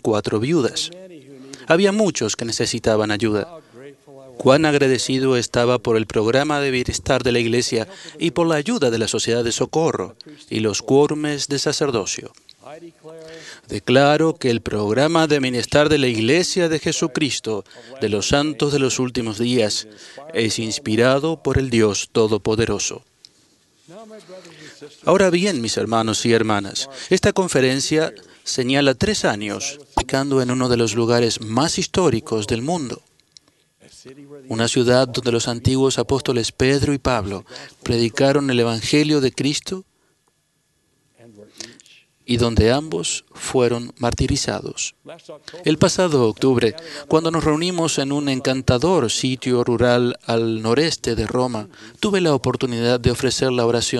4 viudas. Había muchos que necesitaban ayuda. Cuán agradecido estaba por el programa de bienestar de la Iglesia y por la ayuda de la Sociedad de Socorro y los quórumes de sacerdocio. Declaro que el programa de bienestar de la Iglesia de Jesucristo de los Santos de los Últimos Días es inspirado por el Dios Todopoderoso. Ahora bien, mis hermanos y hermanas, esta conferencia señala 3 años, ubicando en uno de los lugares más históricos del mundo. Una ciudad donde los antiguos apóstoles Pedro y Pablo predicaron el Evangelio de Cristo y donde ambos fueron martirizados. El pasado octubre, cuando nos reunimos en un encantador sitio rural al noreste de Roma, tuve la oportunidad de ofrecer la oración